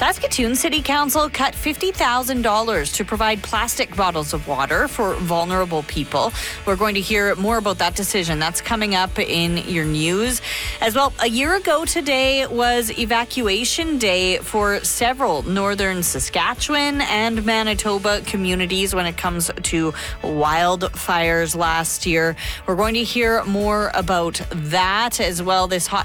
Saskatoon City Council cut $50,000 to provide plastic bottles of water for vulnerable people. We're going to hear more about that decision. That's coming up in your news. As well, a year ago today was evacuation day for several northern Saskatchewan and Manitoba communities when it comes to wildfires last year. We're going to hear more about that as well. This hot